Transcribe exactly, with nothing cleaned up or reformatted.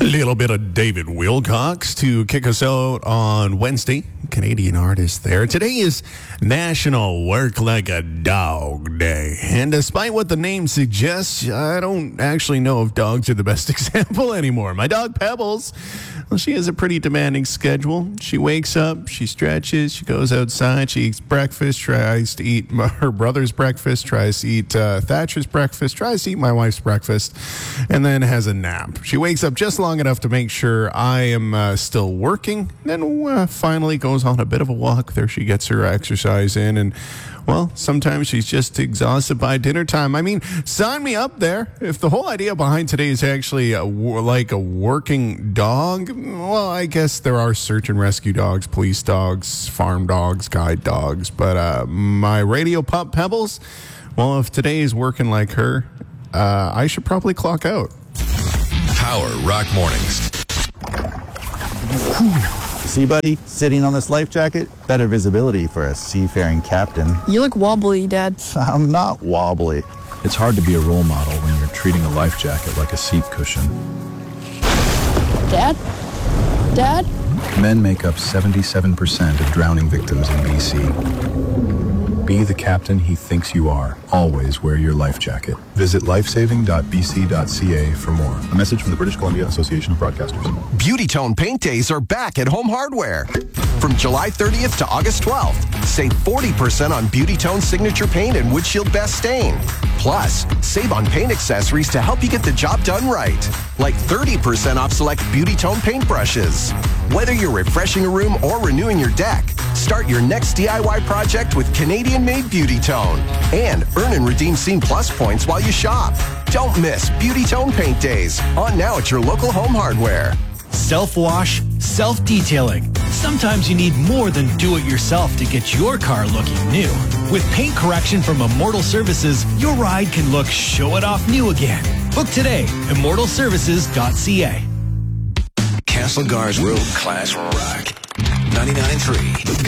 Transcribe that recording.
A little bit of David Wilcox to kick us out on Wednesday. Canadian artist there. Today is National Work Like a Dog Day. And despite what the name suggests, I don't actually know if dogs are the best example anymore. My dog Pebbles, well, she has a pretty demanding schedule. She wakes up, she stretches, she goes outside, she eats breakfast, tries to eat her brother's breakfast, tries to eat uh, Thatcher's breakfast, tries to eat my wife's breakfast, and then has a nap. She wakes up just long enough to make sure I am uh, still working, then uh, finally goes on a bit of a walk. There she gets her exercise in, and well, sometimes she's just exhausted by dinner time. I mean, sign me up there. If the whole idea behind today is actually a, like a working dog, well, I guess there are search and rescue dogs, police dogs, farm dogs, guide dogs. But uh, my radio pup Pebbles, well, if today is working like her, uh, I should probably clock out. Power Rock Mornings. See, buddy, sitting on this life jacket, better visibility for a seafaring captain. You look wobbly, Dad. I'm not wobbly. It's hard to be a role model when you're treating a life jacket like a seat cushion. Dad? Dad? Men make up seventy-seven percent of drowning victims in B C. Be the captain he thinks you are. Always wear your life jacket. Visit lifesaving dot b c dot c a for more. A message from the British Columbia Association of Broadcasters. Beauty Tone Paint Days are back at Home Hardware. From July thirtieth to August twelfth, save forty percent on Beauty Tone Signature Paint and Windshield Best Stain. Plus, save on paint accessories to help you get the job done right. Like thirty percent off select Beauty Tone paint brushes. Whether you're refreshing a room or renewing your deck, start your next D I Y project with Canadian-made Beauty Tone. And earn and redeem Scene Plus points while you shop. Don't miss Beauty Tone Paint Days. On now at your local Home Hardware. Self-wash, self-detailing. Sometimes you need more than do-it-yourself to get your car looking new. With paint correction from Immortal Services, your ride can look show-it-off new again. Book today, immortal services dot c a. Castlegar's World Class Rock. ninety-nine point three